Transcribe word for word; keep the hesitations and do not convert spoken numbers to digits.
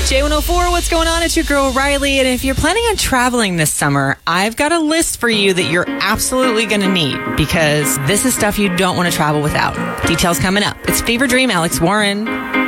J one oh four, what's going on? It's your girl Riley, and if you're planning on traveling this summer, I've got a list for you that you're absolutely going to need, because this is stuff you don't want to travel without. Details coming up. It's Fever Dream, Alex Warren.